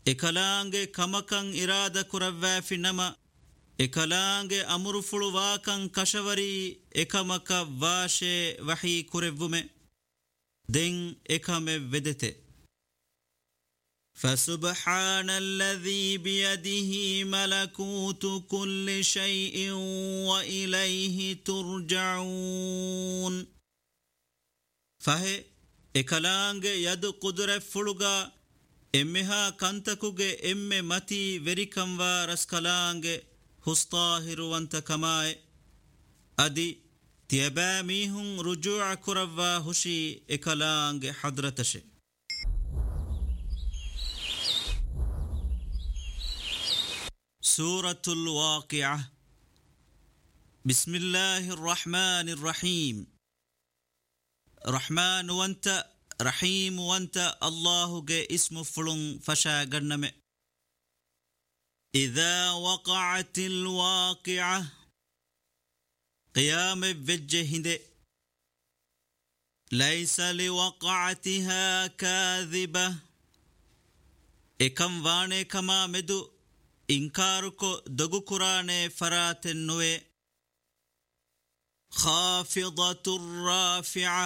ekalaange kamakan irada kuravvafi nama ekalaange amurufulu waakan kashavari ekamaka vaashe wahi kurevvume den ekame vedete فسبحان الذي بيده ملكوت كل شيء وإليه ترجعون فهي ekalaange yadu qudre fuluga emmeha kantakuge emme mati verikamwa raskalaange hustahiru wanta kamae adi tiyaba mihun rujua kuravwa hushi ekalaange hadratashe سورة الواقعة بسم الله الرحمن الرحيم رحمن وانت رحيم وانت الله جي اسم فلن فشا قرنم إذا وقعت الواقعة قيام بجهد ليس لوقعتها كاذبة إكم واني كما مدو إنكاركو دغو قرآن فرات النوي خافضة الرافعة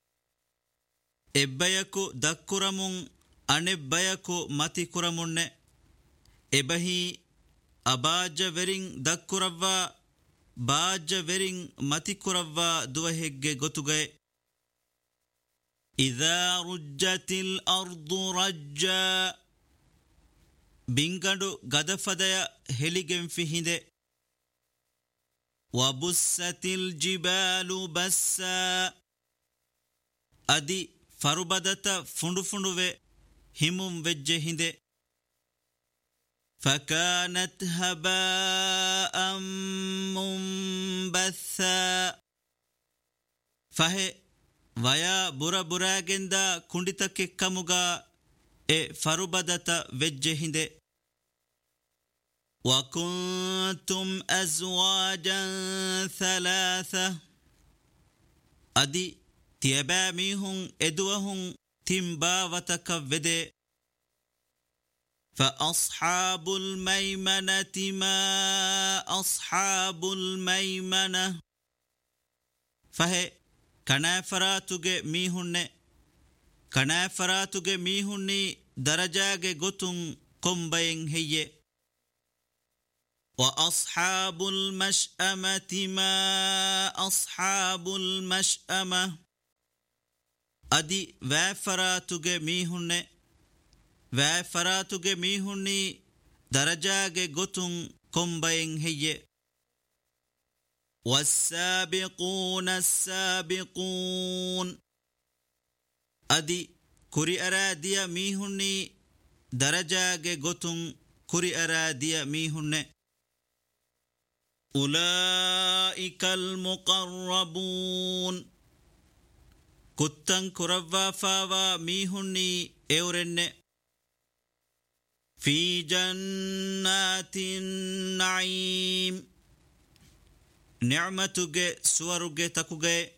إبايكو دكرمون أنبايكو ماتي كرمون إبهي أباج ورين دكروا باج ورين ماتي كروا دوهيج غتوغي إذا رجت الأرض رجا بينغدو غدفديا هليغن فيهinde وبست الجبال بسا أدي فربدتا فندو فندوه همم وجهinde فكانت هباء منبثا فهي ويا برا براغندا كندتك كموغا فربدتا وجهinde وكنتم أزواجا ثلاثة أدي تيباميهم إدوهم تنباوتك ودي فأصحاب الميمنة ما أصحاب الميمنة فهي كنافراتك ميهن كنافراتك ميهني درجاك غتن كمبين هي وأصحاب المشأمة ما أصحاب المشأمة أدي وافراتك ميهني درجاك غتن كمبين هي والسابقون السابقون أدي كري أراديا ميهني درجاك غتن كري أراديا ميهني أولئك المقربون كتن كروا فاوا ميهني أورن في جنات النعيم نعمتك سورك تكوك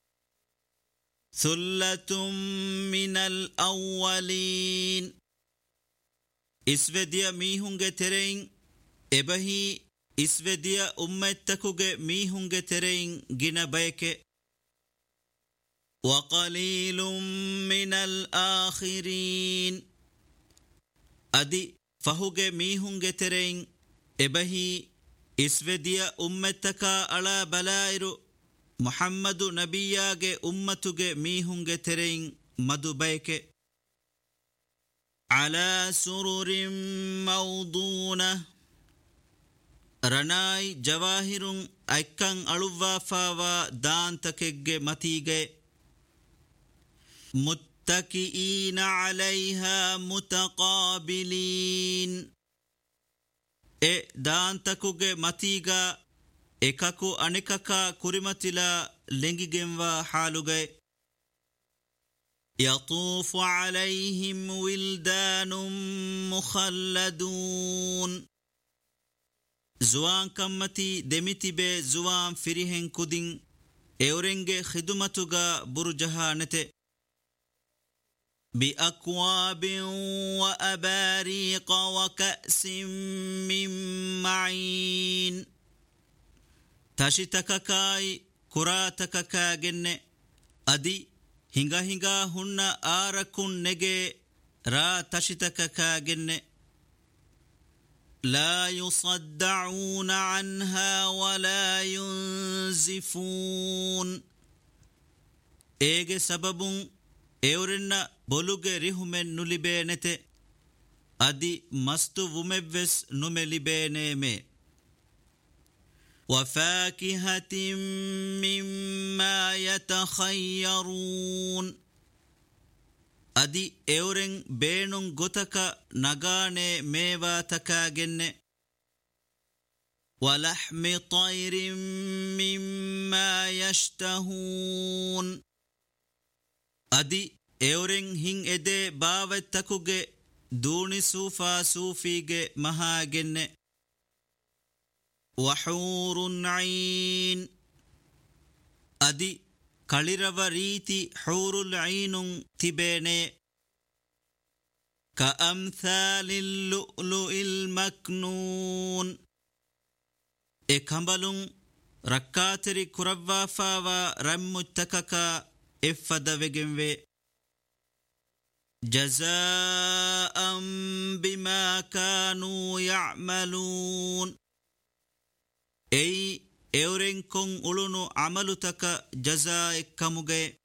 ثلة من الأولين إسوديا ميهنگ ترين إبهي إسوديا أمتكوك ميهنگ ترين جنا بيك وقليل من الآخرين أدي فهوك ميهنگ ترين إبهي إسوديا أمتكا على بلائر محمد نبياگ أمتوگ ميهنگ ترين مدو بيك على سرر موضونة رناي جواهر أيكان ألووا فاوا دان تكيج متيج متكئين عليها متقابلين دان تكوج متيجا إكاكو أنيكاكا كوريماتيلا لنجيجنوا حالوغي يطوف عليهم ولدان مخلدون زوان كمتي دمتي بي زوان فريهن كودين اورنج خدمتوغا برجهانته بأكواب وأباريق وكأس من معين تشتككاي كراتككا جن أدي هنگا هن آركن نجي را تشتككا جن لا يصدعون عنها ولا ينزفون إيجي سبب إورنا بولوغ ريهمن نلبينته أدي مستو ومبس نملبينيمي وفاكهة مما يتخيرون أدي إورن بينون غتك نغاني ميوا تكاجن ولحم طير مما يشتهون أدي إورن هين إدي باوتكوغي دوني سوفا سوفيغي مهاجن وحور عين أدي كاليرව ريتي حور العين تبيني كأمثال اللؤلؤ المكنون إكمبلون ركاتري كربا فاوا رمتككا إفدوغنوي جزاء بما كانوا يعملون أي إورين كون أولونو عملتك جزاء كموغي